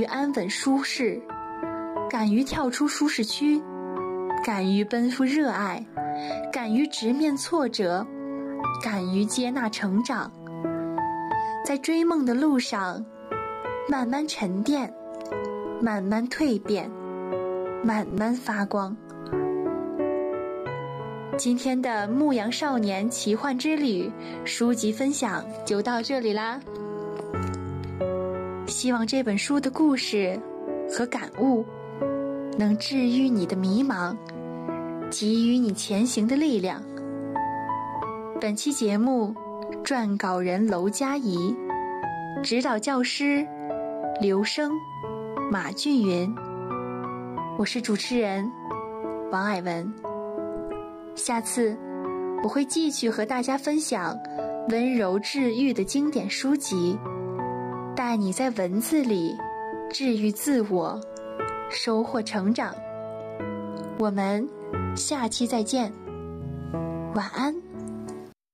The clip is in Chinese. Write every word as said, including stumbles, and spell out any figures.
于安稳舒适，敢于跳出舒适区，敢于奔赴热爱，敢于直面挫折，敢于接纳成长，在追梦的路上慢慢沉淀，慢慢蜕变，慢慢发光。今天的牧羊少年奇幻之旅书籍分享就到这里啦，希望这本书的故事和感悟能治愈你的迷茫，给予你前行的力量。本期节目撰稿人娄佳怡，指导教师刘生、马俊云，我是主持人王蔼文。下次我会继续和大家分享温柔治愈的经典书籍，带你在文字里治愈自我，收获成长。我们下期再见，晚安。